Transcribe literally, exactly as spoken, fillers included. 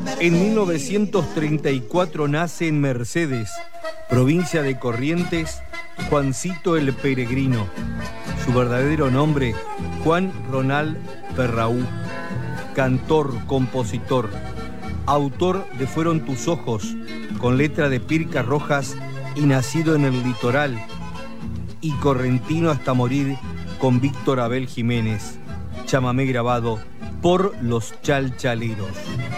En mil novecientos treinta y cuatro nace en Mercedes, provincia de Corrientes, Juancito el Peregrino. Su verdadero nombre, Juan Ronald Ferraú. Cantor, compositor, autor de Fueron tus ojos, con letra de Pirca Rojas y nacido en el litoral, y correntino hasta morir con Víctor Abel Jiménez. Chamamé grabado por los Chalchaleros.